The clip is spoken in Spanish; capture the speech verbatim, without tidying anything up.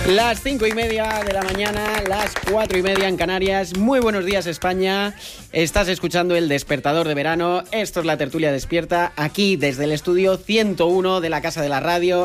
Las cinco y media de la mañana, las cuatro y media en Canarias. Muy buenos días, España. Estás escuchando El Despertador de Verano. Esto es la tertulia despierta, aquí desde el estudio ciento uno de la Casa de la Radio,